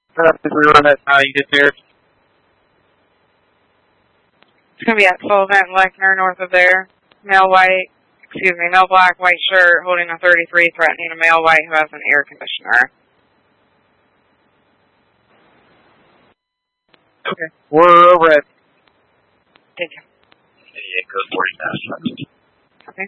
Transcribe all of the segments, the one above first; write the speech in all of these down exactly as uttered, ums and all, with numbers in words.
That's how you get there. It's going to be at Sullivan and Lechner, north of there. Male white, excuse me, male black, white shirt, holding a thirty-three, threatening a male white who has an air conditioner. Okay. We're over at... Thank you. eighty-eight, code forty-nine. Okay.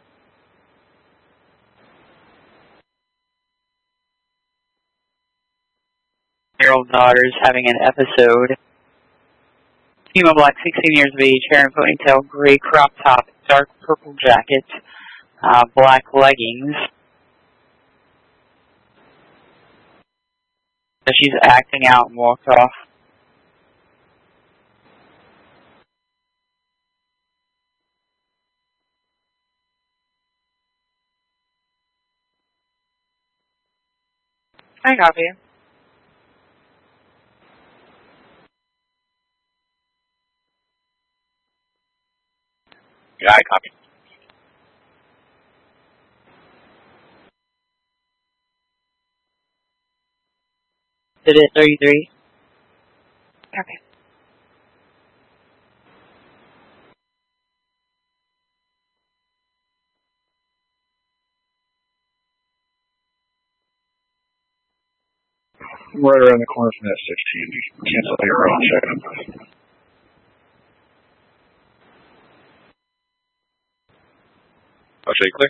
Year-old daughter's having an episode. Female black, sixteen years of age, hair and ponytail, gray crop top, dark purple jacket, uh, black leggings. So she's acting out and walked off. I copy. Yeah, I copy. Did it thirty-three? Copy. Right around the corner from that sixteen. Cancel your own check. I'll show you clear.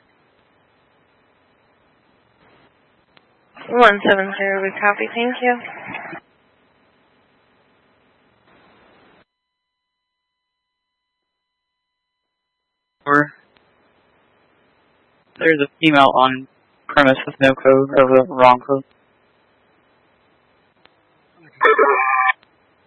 one seven zero, we copy, thank you. Or there's a female on premise with no code, or the wrong code.